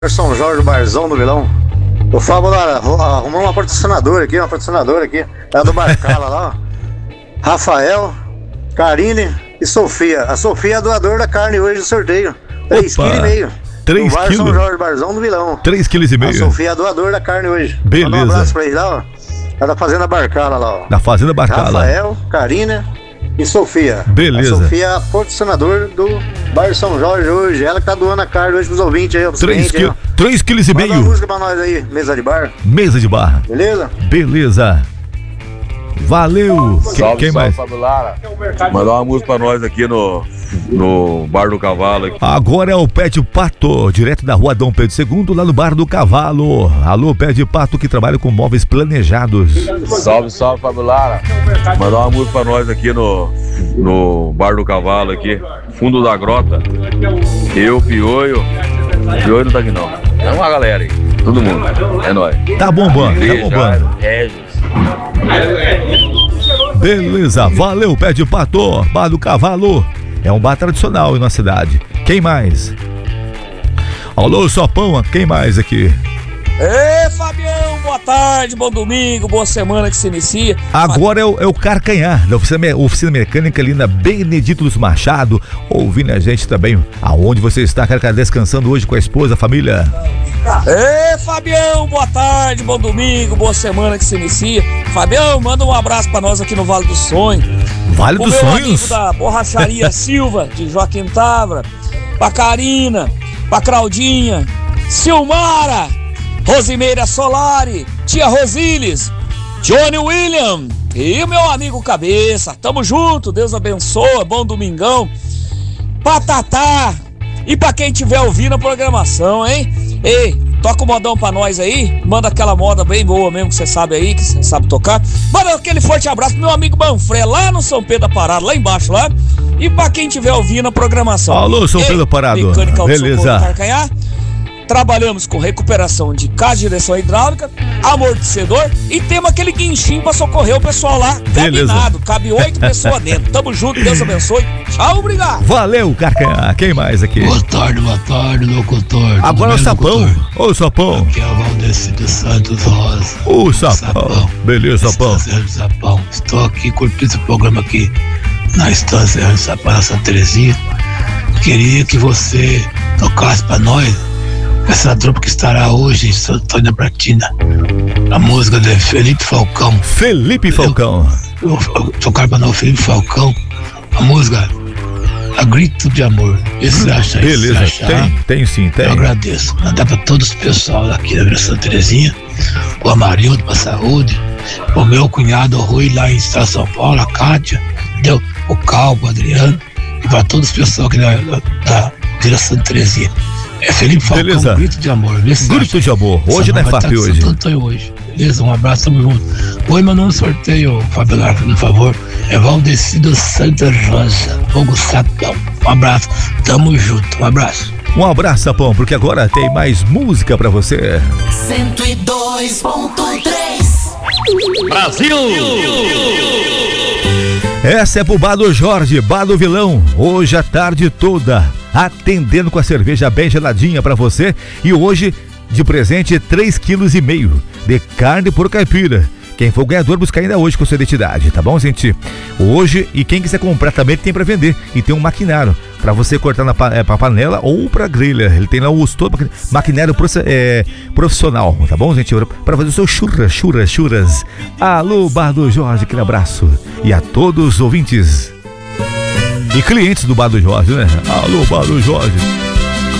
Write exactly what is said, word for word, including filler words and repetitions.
São Jorge, Barzão do Vilão. O Fábio lá arrumou uma patrocinadora aqui, uma patrocinadora aqui. É a do Barcala lá, ó. Rafael, Karine e Sofia. A Sofia é a doadora da carne hoje do sorteio. três quilos e meio. três quilos? São Jorge, Barzão do Vilão. três quilos e meio. A Sofia é a doadora da carne hoje. Beleza. Manda um abraço pra eles lá, ó. É da Fazenda Barcala lá, ó. Da Fazenda Barcala. Rafael, Karine e Sofia. Beleza. A Sofia é a patrocinadora do Bar São Jorge hoje. Ela que tá doando a carne hoje pros ouvintes aí, ó. três quilos e meio. Manda uma música pra nós aí, mesa de bar. Mesa de bar. Beleza? Beleza. Valeu. Salve, Quem, quem salve, mais? Fábio Lara. Mandar uma música pra nós aqui no, no Bar do Cavalo. Aqui. Agora é o Pé de Pato, direto da rua Dom Pedro segundo, lá no Bar do Cavalo. Alô, Pé de Pato, que trabalha com móveis planejados. Salve, salve, Fábio Lara. Mandar uma música pra nós aqui no, no Bar do Cavalo, aqui. Fundo da Grota. Eu, Pioio. Pioio não tá aqui não. É uma galera aí. Todo mundo. É nóis. Tá bombando, tá bombando. Regis. Beleza, valeu, Pé de Pato, Bar do Cavalo. É um bar tradicional em nossa cidade. Quem mais? Alô, Sopão, quem mais aqui? Ê, Fabião, boa tarde, bom domingo, boa semana que se inicia. Agora é o, é o Carcanhar, da oficina, oficina mecânica ali na Benedito dos Machado, ouvindo a gente também. Aonde você está, Carcanhar, descansando hoje com a esposa, a família? Ê, Fabião, boa tarde, bom domingo, boa semana que se inicia. Fabião, manda um abraço pra nós aqui no Vale do Sonho. Vale dos Sonhos? O meu Sonhos? amigo da Borracharia Silva, de Joaquim Tavra, pra Karina, pra Claudinha, Silmara, Rosimeira Solari, tia Rosiles, Johnny William e o meu amigo Cabeça. Tamo junto, Deus abençoa, bom domingão. Patatá. E pra quem tiver ouvindo a programação, hein? Ei, toca o modão pra nós aí. Manda aquela moda bem boa mesmo que você sabe aí, que você sabe tocar. Manda aquele forte abraço pro meu amigo Manfré, lá no São Pedro da Parada, lá embaixo, lá. E pra quem tiver ouvindo a programação. Alô, São Pedro da Parada. Beleza. Carcanhar. Trabalhamos com recuperação de caixa de direção hidráulica, amortecedor e temos aquele guinchinho pra socorrer o pessoal lá. Cabinado, cabe oito pessoas dentro. Tamo junto, Deus abençoe. Tchau, obrigado. Valeu, Carcanhar. Quem mais aqui? Boa tarde, boa tarde, locutor. Agora o Sapão. Ô, Sapão. Aqui é o Valdeci dos Santos Rosa. Ô, Sapão. Sapão. Beleza, Sapão. Sapão. Estou aqui curtindo esse programa aqui na Estância de Sapão, na Santa Terezinha. Queria que você tocasse pra nós essa trupe que estará hoje em Santo Antônio da Platina. A música de Felipe Falcão. Felipe Falcão. Eu, eu, eu tocar pra nós o Felipe Falcão. A música A Grito de Amor. Esse você acha aí? Beleza, acha, tem, tem sim, tem. Eu agradeço. Mandar pra todos o pessoal daqui da Vila Santa Terezinha, o Amarildo pra saúde, o meu cunhado o Rui lá em Estado de São Paulo, a Kátia, entendeu? O Calvo, o Adriano, e pra todos os pessoal aqui da, da, da Vila Santa Terezinha. É Felipe Falcão, beleza. Grito de Amor. Grito de Amor. Hoje não é F A P hoje. hoje. Beleza, um abraço, tamo junto. Oi, mandando um sorteio, Fábio Lara, por favor. É Valdecido Santa Rosa, Fogo Sapão. Um abraço, tamo junto, um abraço. Um abraço, Sapão, porque agora tem mais música pra você. cento e dois ponto três Brasil! Essa é pro Bar do Jorge, Bar do Vilão, hoje a tarde toda, atendendo com a cerveja bem geladinha pra você. E hoje, de presente, três quilos e meio de carne por caipira. Quem for o ganhador, busca ainda hoje com sua identidade, tá bom, gente? Hoje, e quem quiser comprar também tem pra vender. E tem um maquinário pra você cortar na é, pra panela ou pra grelha. Ele tem lá o todo maquinário é, profissional, tá bom, gente? Pra fazer o seu churras, churras, churras. Alô, Bar do Jorge, aquele abraço. E a todos os ouvintes e clientes do Bar do Jorge, né? Alô, Bar do Jorge.